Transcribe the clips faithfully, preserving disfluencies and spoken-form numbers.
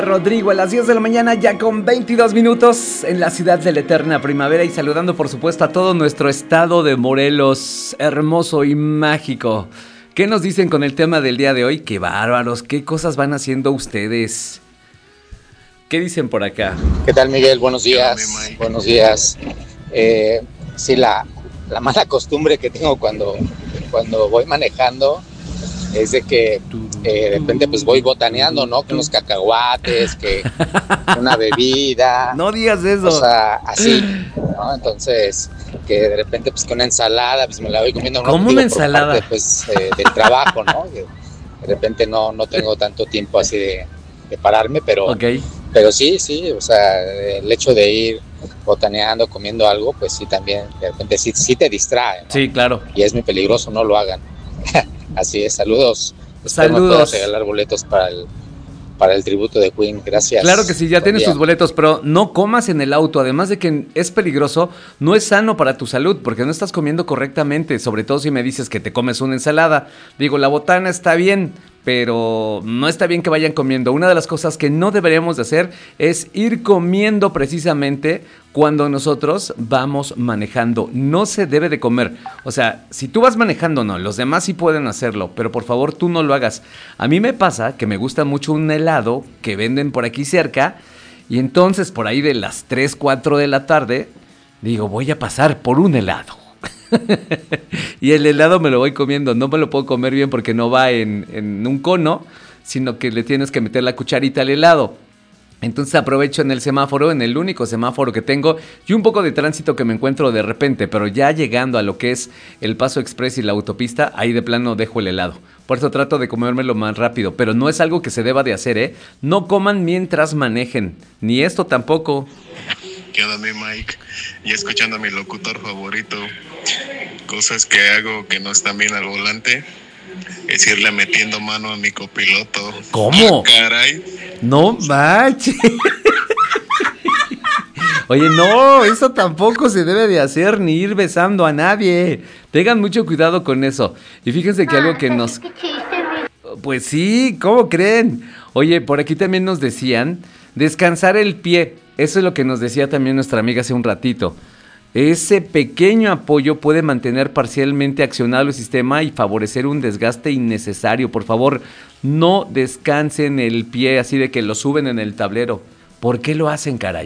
Rodrigo a las diez de la mañana, ya con veintidós minutos en la ciudad de la eterna primavera, y saludando por supuesto a todo nuestro estado de Morelos, hermoso y mágico. ¿Qué nos dicen con el tema del día de hoy? ¡Qué bárbaros! ¿Qué cosas van haciendo ustedes? ¿Qué dicen por acá? ¿Qué tal, Miguel? Buenos días. Buenos días. Eh, sí, la, la mala costumbre que tengo cuando, cuando voy manejando es de que eh, de repente pues voy botaneando, ¿no? Que unos cacahuates, que una bebida. No digas eso. O sea, así, ¿no? Entonces, que de repente pues con una ensalada, pues me la voy comiendo. ¿Cómo digo, una ensalada? Por parte, pues, eh, del trabajo, ¿no? De, de repente no, no tengo tanto tiempo así de, de pararme, pero, okay. pero sí, sí, o sea, el hecho de ir botaneando, comiendo algo, pues sí también, de repente sí, sí te distrae, ¿no? Sí, claro. Y es muy peligroso, no lo hagan. Así es, saludos. Saludos. Espero regalar boletos para el, para el tributo de Queen, gracias. Claro que sí, ya Buen tienes día. tus boletos, pero no comas en el auto. Además de que es peligroso, no es sano para tu salud, porque no estás comiendo correctamente, sobre todo si me dices que te comes una ensalada. Digo, la botana está bien, pero no está bien que vayan comiendo. Una de las cosas que no deberíamos de hacer es ir comiendo precisamente cuando nosotros vamos manejando. No se debe de comer. O sea, si tú vas manejando, no, los demás sí pueden hacerlo, pero por favor tú no lo hagas. A mí me pasa que me gusta mucho un helado que venden por aquí cerca, y entonces por ahí de las tres, cuatro de la tarde, digo, voy a pasar por un helado. Y el helado me lo voy comiendo. No me lo puedo comer bien porque no va en, en un cono, sino que le tienes que meter la cucharita al helado. Entonces aprovecho en el semáforo, en el único semáforo que tengo, y un poco de tránsito que me encuentro de repente, pero ya llegando a lo que es el Paso Express y la autopista, ahí de plano dejo el helado. Por eso trato de comérmelo más rápido, pero no es algo que se deba de hacer, ¿eh? No coman mientras manejen, ni esto tampoco. ¿Qué onda, mi Mike? Y escuchando a mi locutor favorito, cosas que hago que no están bien al volante, es irle metiendo mano a mi copiloto. ¿Cómo? ¡Ah, caray! No manches. Oye, no, eso tampoco se debe de hacer, ni ir besando a nadie. Tengan mucho cuidado con eso. Y fíjense que algo que nos... Pues sí, ¿cómo creen? Oye, por aquí también nos decían descansar el pie. Eso es lo que nos decía también nuestra amiga hace un ratito. Ese pequeño apoyo puede mantener parcialmente accionado el sistema y favorecer un desgaste innecesario. Por favor, no descansen el pie así de que lo suben en el tablero. ¿Por qué lo hacen, caray?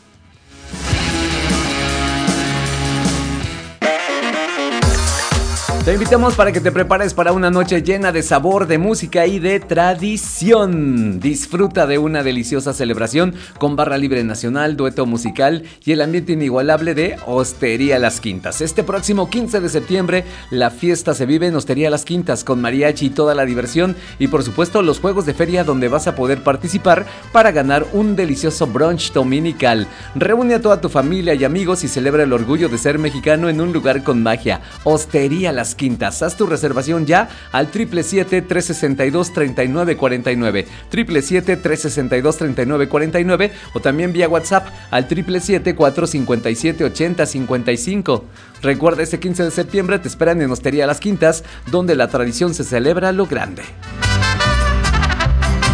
Te invitamos para que te prepares para una noche llena de sabor, de música y de tradición. Disfruta de una deliciosa celebración con barra libre nacional, dueto musical y el ambiente inigualable de Hostería Las Quintas. Este próximo quince de septiembre, la fiesta se vive en Hostería Las Quintas con mariachi y toda la diversión, y por supuesto los juegos de feria donde vas a poder participar para ganar un delicioso brunch dominical. Reúne a toda tu familia y amigos y celebra el orgullo de ser mexicano en un lugar con magia. Hostería Las Quintas. Haz tu reservación ya al siete siete siete, tres seis dos, tres nueve cuatro nueve, siete siete siete, tres seis dos, tres nueve cuatro nueve, o también vía WhatsApp al siete siete siete, cuatro cinco siete, ocho cero cinco cinco. Recuerda, este quince de septiembre te esperan en Hostería Las Quintas, donde la tradición se celebra a lo grande.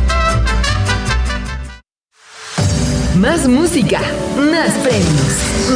Más música, más premios.